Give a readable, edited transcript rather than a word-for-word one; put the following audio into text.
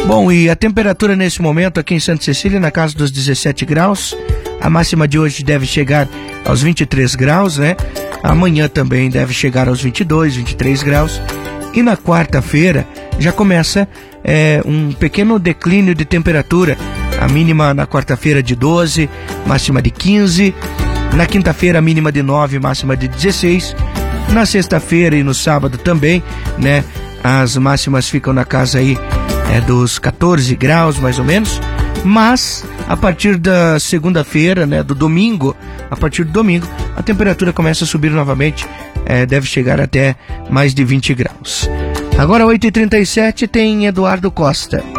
Bom, e a temperatura nesse momento aqui em Santa Cecília na casa dos 17 graus. A máxima de hoje deve chegar aos 23 graus, né? Amanhã também deve chegar aos 22, 23 graus. E na quarta-feira já começa um pequeno declínio de temperatura. A mínima na quarta-feira de 12, máxima de 15. Na quinta-feira a mínima de 9, máxima de 16. Na sexta-feira e no sábado também, né? As máximas ficam na casa aí dos 14 graus mais ou menos. Mas a partir da segunda-feira, né, do domingo, a partir do domingo, a temperatura começa a subir novamente, deve chegar até mais de 20 graus. Agora 8h37 tem Eduardo Costa.